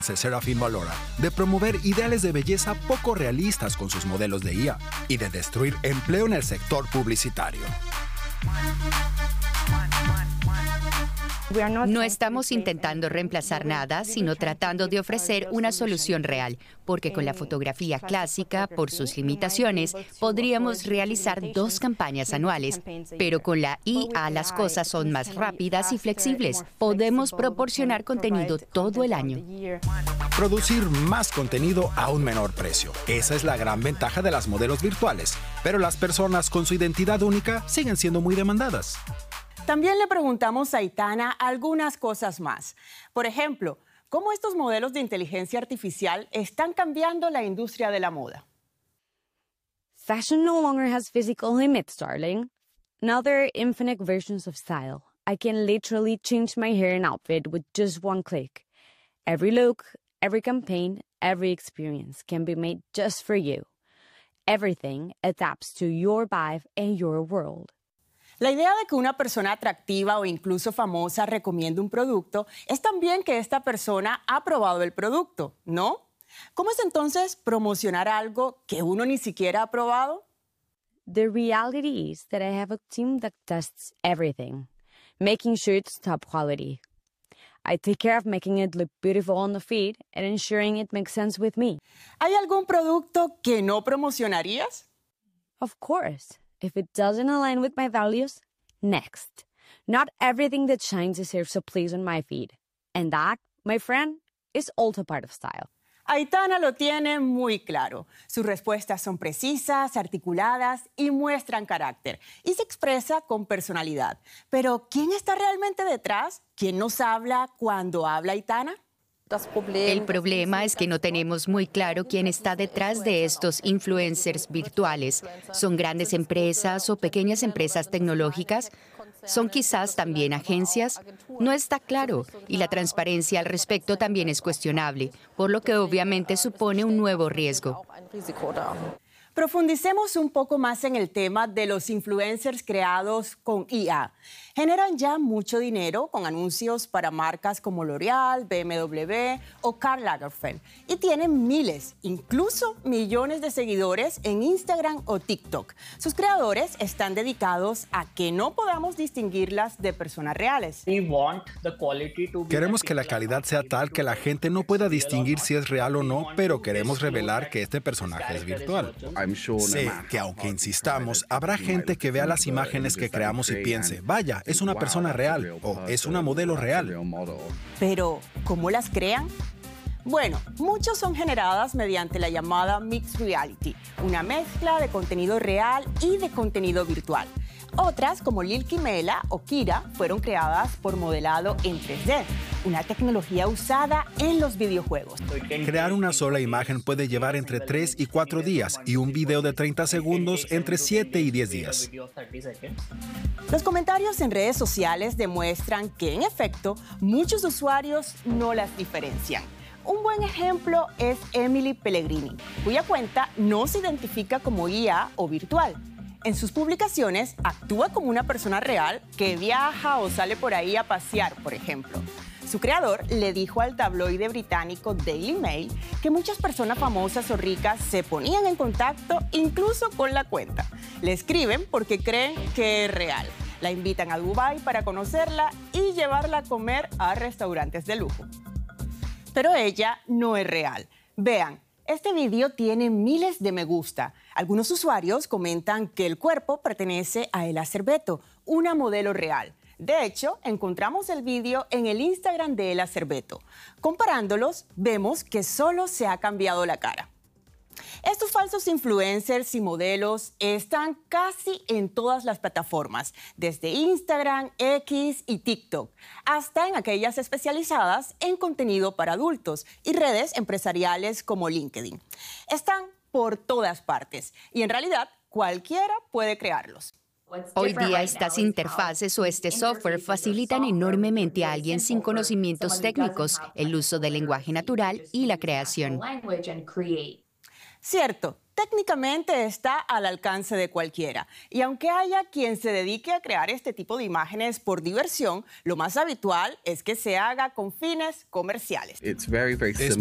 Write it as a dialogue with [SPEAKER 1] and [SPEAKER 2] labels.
[SPEAKER 1] Serafin Valora, de promover ideales de belleza poco realistas con sus modelos de IA y de destruir empleo en el sector publicitario.
[SPEAKER 2] No estamos intentando reemplazar nada, sino tratando de ofrecer una solución real, porque con la fotografía clásica, por sus limitaciones, podríamos realizar 2 campañas anuales, pero con la IA las cosas son más rápidas y flexibles. Podemos proporcionar contenido todo el año.
[SPEAKER 1] Producir más contenido a un menor precio. Esa es la gran ventaja de las modelos virtuales, pero las personas con su identidad única siguen siendo muy demandadas.
[SPEAKER 3] También le preguntamos a Aitana algunas cosas más. Por ejemplo, ¿cómo estos modelos de inteligencia artificial están cambiando la industria de la moda?
[SPEAKER 4] Fashion no longer has physical limits, darling. Now there are infinite versions of style. I can literally change my hair and outfit with just one click. Every look, every campaign, every experience can be made just for you. Everything adapts to your vibe and your world.
[SPEAKER 3] La idea de que una persona atractiva o incluso famosa recomiende un producto es también que esta persona ha probado el producto, ¿no? ¿Cómo es entonces promocionar algo que uno ni siquiera ha probado?
[SPEAKER 4] The reality is that I have a team that tests everything, making sure it's top quality. I take care of making it look beautiful on the feed and ensuring it makes sense with me.
[SPEAKER 3] ¿Hay algún producto que no promocionarías?
[SPEAKER 4] Of course. If it doesn't align with my values, next. Not everything that shines deserves a place on my feed. And that, my friend, is also part of style.
[SPEAKER 3] Aitana lo tiene muy claro. Sus respuestas son precisas, articuladas y muestran carácter. Y se expresa con personalidad. Pero, ¿quién está realmente detrás? ¿Quién nos habla cuando habla Aitana?
[SPEAKER 2] El problema es que no tenemos muy claro quién está detrás de estos influencers virtuales. ¿Son grandes empresas o pequeñas empresas tecnológicas? ¿Son quizás también agencias? No está claro, y la transparencia al respecto también es cuestionable, por lo que obviamente supone un nuevo riesgo.
[SPEAKER 3] Profundicemos un poco más en el tema de los influencers creados con IA. Generan ya mucho dinero con anuncios para marcas como L'Oreal, BMW o Karl Lagerfeld y tienen miles, incluso millones de seguidores en Instagram o TikTok. Sus creadores están dedicados a que no podamos distinguirlas de personas reales.
[SPEAKER 1] Queremos que la calidad sea tal que la gente no pueda distinguir si es real o no, pero queremos revelar que este personaje es virtual. Sé que aunque insistamos, habrá gente que vea las imágenes que creamos y piense, vaya, es una persona real o es una modelo real.
[SPEAKER 3] Pero, ¿cómo las crean? Bueno, muchos son generadas mediante la llamada Mixed Reality, una mezcla de contenido real y de contenido virtual. Otras, como Lil Kimela o Kira, fueron creadas por modelado en 3D, una tecnología usada en los videojuegos.
[SPEAKER 1] Crear una sola imagen puede llevar entre 3 y 4 días y un video de 30 segundos entre 7 y 10 días.
[SPEAKER 3] Los comentarios en redes sociales demuestran que, en efecto, muchos usuarios no las diferencian. Un buen ejemplo es Emily Pellegrini, cuya cuenta no se identifica como IA o virtual. En sus publicaciones actúa como una persona real que viaja o sale por ahí a pasear, por ejemplo. Su creador le dijo al tabloide británico Daily Mail que muchas personas famosas o ricas se ponían en contacto incluso con la cuenta. Le escriben porque creen que es real. La invitan a Dubái para conocerla y llevarla a comer a restaurantes de lujo. Pero ella no es real. Vean. Este video tiene miles de me gusta. Algunos usuarios comentan que el cuerpo pertenece a Ela Cerveto, una modelo real. De hecho, encontramos el video en el Instagram de Ela Cerveto. Comparándolos, vemos que solo se ha cambiado la cara. Estos falsos influencers y modelos están casi en todas las plataformas, desde Instagram, X y TikTok, hasta en aquellas especializadas en contenido para adultos y redes empresariales como LinkedIn. Están por todas partes y en realidad cualquiera puede crearlos.
[SPEAKER 2] Hoy día estas interfaces o este software facilitan enormemente a alguien sin conocimientos técnicos el uso del lenguaje natural y la creación.
[SPEAKER 3] Cierto, técnicamente está al alcance de cualquiera. Y aunque haya quien se dedique a crear este tipo de imágenes por diversión, lo más habitual es que se haga con fines comerciales.
[SPEAKER 1] Es